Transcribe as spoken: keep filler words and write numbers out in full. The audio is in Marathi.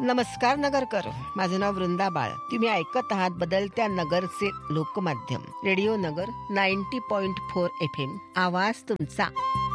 नमस्कार नगरकर, माझं नाव वृंदा बाळ. तुम्ही ऐकत आहात बदलत्या नगरचे लोकमाध्यम रेडिओ नगर ninety point four F M. आवाज तुमचा.